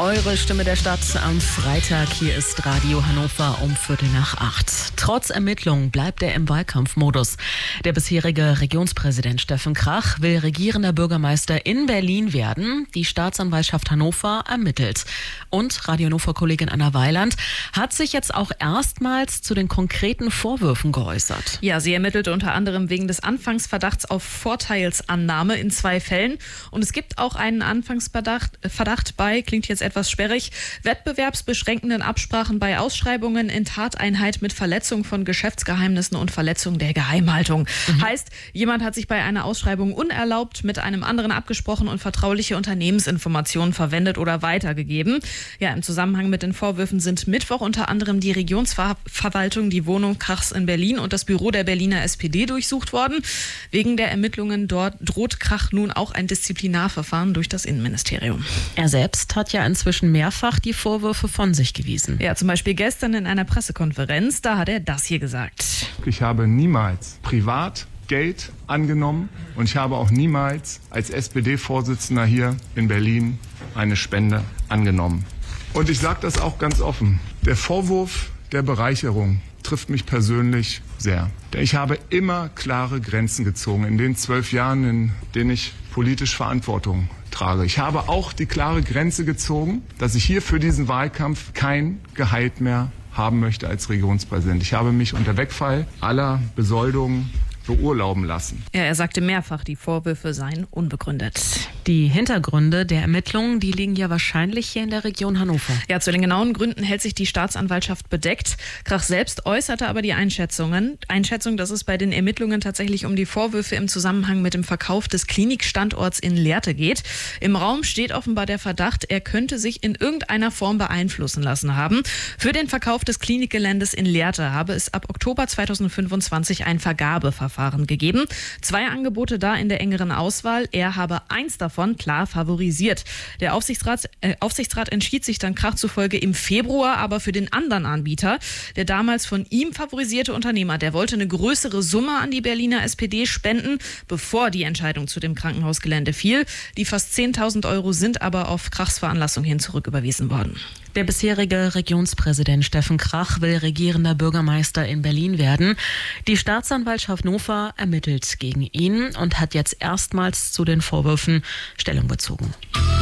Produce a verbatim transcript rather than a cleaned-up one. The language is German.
Eure Stimme der Stadt am Freitag. Hier ist Radio Hannover um Viertel nach acht. Trotz Ermittlungen bleibt er im Wahlkampfmodus. Der bisherige Regionspräsident Steffen Krach will regierender Bürgermeister in Berlin werden. Die Staatsanwaltschaft Hannover ermittelt. Und Radio Hannover-Kollegin Anna Weiland hat sich jetzt auch erstmals zu den konkreten Vorwürfen geäußert. Ja, sie ermittelt unter anderem wegen des Anfangsverdachts auf Vorteilsannahme in zwei Fällen. Und es gibt auch einen Anfangsverdacht Verdacht bei, klingt jetzt etwas sperrig, wettbewerbsbeschränkenden Absprachen bei Ausschreibungen in Tateinheit mit Verletzung von Geschäftsgeheimnissen und Verletzung der Geheimhaltung. Mhm. Heißt, jemand hat sich bei einer Ausschreibung unerlaubt mit einem anderen abgesprochen und vertrauliche Unternehmensinformationen verwendet oder weitergegeben. Ja, im Zusammenhang mit den Vorwürfen sind Mittwoch unter anderem die Regionsverwaltung, die Wohnung Krachs in Berlin und das Büro der Berliner S P D durchsucht worden. Wegen der Ermittlungen dort droht Krach nun auch ein Disziplinarverfahren durch das Innenministerium. Er selbst hat ja inzwischen mehrfach die Vorwürfe von sich gewiesen. Ja, zum Beispiel gestern in einer Pressekonferenz, da hat er das hier gesagt. Ich habe niemals privat Geld angenommen und ich habe auch niemals als S P D-Vorsitzender hier in Berlin eine Spende angenommen. Und ich sage das auch ganz offen. Der Vorwurf der Bereicherung trifft mich persönlich sehr. Denn ich habe immer klare Grenzen gezogen in den zwölf Jahren, in denen ich politisch Verantwortung trage. Ich habe auch die klare Grenze gezogen, dass ich hier für diesen Wahlkampf kein Gehalt mehr haben möchte als Regionspräsident. Ich habe mich unter Wegfall aller Besoldungen beurlauben lassen. Ja, er sagte mehrfach, die Vorwürfe seien unbegründet. Die Hintergründe der Ermittlungen, die liegen ja wahrscheinlich hier in der Region Hannover. Ja, zu den genauen Gründen hält sich die Staatsanwaltschaft bedeckt. Krach selbst äußerte aber die Einschätzungen. Einschätzung, dass es bei den Ermittlungen tatsächlich um die Vorwürfe im Zusammenhang mit dem Verkauf des Klinikstandorts in Lehrte geht. Im Raum steht offenbar der Verdacht, er könnte sich in irgendeiner Form beeinflussen lassen haben. Für den Verkauf des Klinikgeländes in Lehrte habe es ab Oktober zweitausendfünfundzwanzig ein Vergabeverfahren gegeben. Zwei Angebote da in der engeren Auswahl. Er habe eins davon klar favorisiert. Der Aufsichtsrat, äh, Aufsichtsrat entschied sich dann Krach zufolge im Februar aber für den anderen Anbieter. Der damals von ihm favorisierte Unternehmer, der wollte eine größere Summe an die Berliner S P D spenden, bevor die Entscheidung zu dem Krankenhausgelände fiel. Die fast zehntausend Euro sind aber auf Krachs Veranlassung hin zurücküberwiesen worden. Der bisherige Regionspräsident Steffen Krach will regierender Bürgermeister in Berlin werden. Die Staatsanwaltschaft Hannover ermittelt gegen ihn und hat jetzt erstmals zu den Vorwürfen Stellung bezogen.